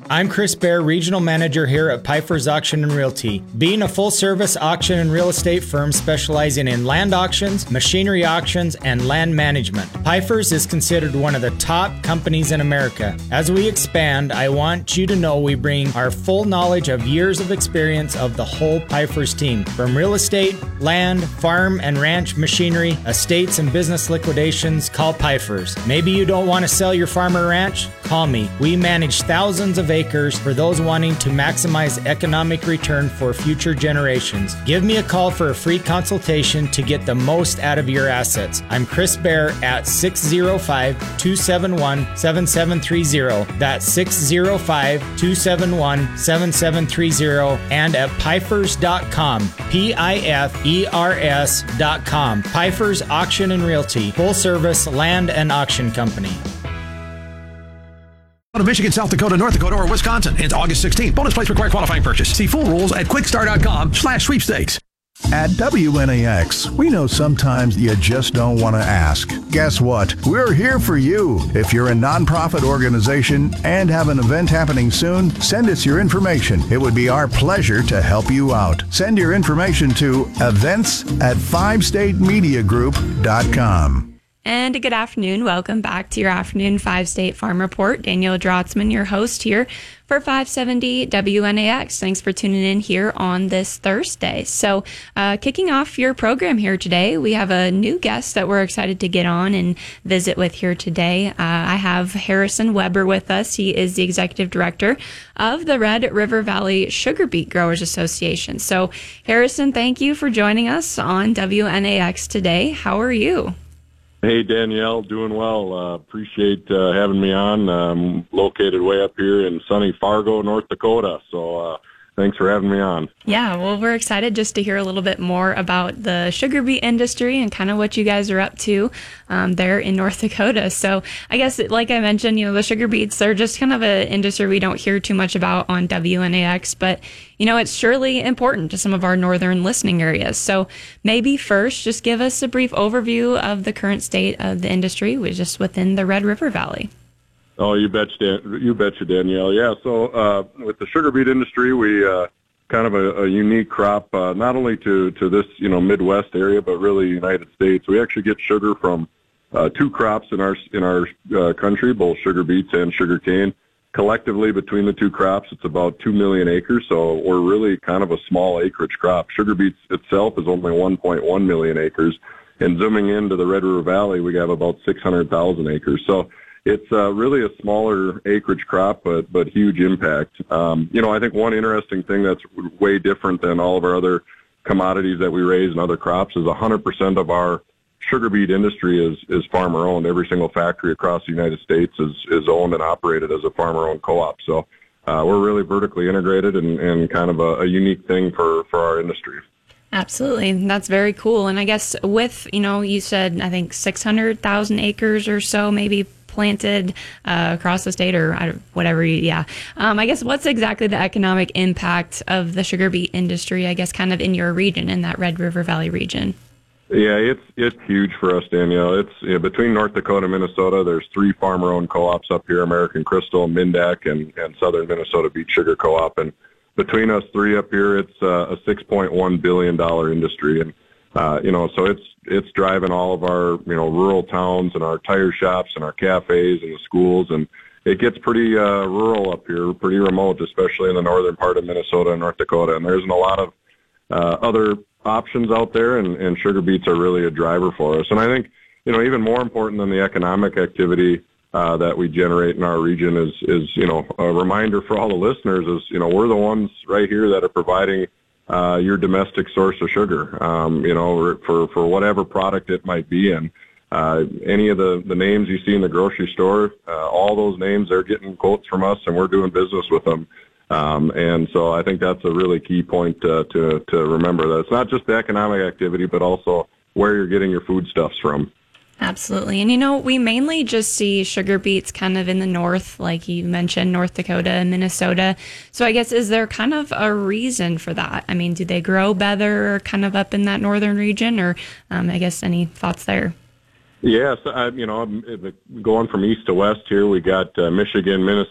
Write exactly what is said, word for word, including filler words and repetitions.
I'm Chris Bear, Regional Manager here at Pfeiffer's Auction and Realty. Being a full-service auction and real estate firm specializing in land auctions, machinery auctions, and land management, Pfeiffer's is considered one of the top companies in America. As we expand, I want you to know we bring our full knowledge of years of experience of the whole Pfeiffer's team. From real estate, land, farm and ranch machinery, estates and business liquidations, call Pfeiffer's. Maybe you don't want to sell your farm or ranch? Call me. We manage thousands of acres for those wanting to maximize economic return for future generations. Give me a call for a free consultation to get the most out of your assets. I'm Chris Bear at six oh five, two seven one, seven seven three oh. That's six oh five, two seven one, seven seven three oh and at Pfeifers dot com. P I F E R S dot com. Pfeiffer's Auction and Realty, full service land and auction company. To Michigan, South Dakota, North Dakota, or Wisconsin. It's August sixteenth. Bonus points require qualifying purchase. See full rules at quickstar dot com slash sweepstakes. At W N A X, we know sometimes you just don't want to ask. Guess what? We're here for you. If you're a nonprofit organization and have an event happening soon, send us your information. It would be our pleasure to help you out. Send your information to events at five state media group dot com. And good afternoon. Welcome back to your afternoon Five State Farm Report. Danielle Drotzman, your host here for five seventy W N A X. Thanks for tuning in here on this Thursday. So uh, kicking off your program here today, we have a new guest that we're excited to get on and visit with here today. Uh, I have Harrison Weber with us. He is the Executive Director of the Red River Valley Sugar Beet Growers Association. So Harrison, thank you for joining us on W N A X today. How are you? Hey, Danielle, doing well. Uh, appreciate uh, having me on. I'm located way up here in sunny Fargo, North Dakota, so uh, thanks for having me on. Yeah, well, we're excited just to hear a little bit more about the sugar beet industry and kind of what you guys are up to um, there in North Dakota. So I guess, like I mentioned, you know, the sugar beets are just kind of an industry we don't hear too much about on W N A X, but you know, it's surely important to some of our northern listening areas. So maybe first, just give us a brief overview of the current state of the industry, which is just within the Red River Valley. Oh, you bet, Dan- you betcha, Danielle. Yeah, so uh, with the sugar beet industry, we uh, kind of a, a unique crop, uh, not only to, to this, you know, Midwest area, but really United States. We actually get sugar from uh, two crops in our in our uh, country, both sugar beets and sugar cane. Collectively, between the two crops, it's about two million acres, so we're really kind of a small acreage crop. Sugar beets itself is only one point one million acres, and zooming into the Red River Valley, we have about six hundred thousand acres. So it's uh, really a smaller acreage crop, but but huge impact. Um, you know, I think one interesting thing that's way different than all of our other commodities that we raise and other crops is one hundred percent of our sugar beet industry is, is farmer owned. Every single factory across the United States is, is owned and operated as a farmer owned co-op. So uh, we're really vertically integrated and, and kind of a, a unique thing for, for our industry. Absolutely. That's very cool. And I guess with, you know, you said, I think six hundred thousand acres or so maybe planted uh, across the state or whatever. Yeah. Um, I guess what's exactly the economic impact of the sugar beet industry, I guess, kind of in your region, in that Red River Valley region? Yeah, it's it's huge for us, Danielle. It's you know, between North Dakota and Minnesota, there's three farmer-owned co-ops up here, American Crystal, Mindak, and, and Southern Minnesota Beet Sugar Co-op. And between us three up here, it's uh, a six point one billion dollars industry. And, uh, you know, so it's it's driving all of our, you know, rural towns and our tire shops and our cafes and the schools. And it gets pretty uh, rural up here, pretty remote, especially in the northern part of Minnesota and North Dakota. And there isn't a lot of uh, other options out there, and, and sugar beets are really a driver for us. And I think, you know, even more important than the economic activity uh, that we generate in our region is, is, you know, a reminder for all the listeners is, you know, we're the ones right here that are providing uh, your domestic source of sugar, um, you know, for, for whatever product it might be in. Uh, any of the, the names you see in the grocery store, uh, all those names, they're getting quotes from us, and we're doing business with them. Um, and so I think that's a really key point uh, to, to remember, that it's not just the economic activity, but also where you're getting your foodstuffs from. Absolutely. And, you know, we mainly just see sugar beets kind of in the north, like you mentioned, North Dakota and Minnesota. So I guess, is there kind of a reason for that? I mean, do they grow better kind of up in that northern region, or um, I guess any thoughts there? Yes, I, you know, going from east to west here, we got uh, Michigan, Minnesota,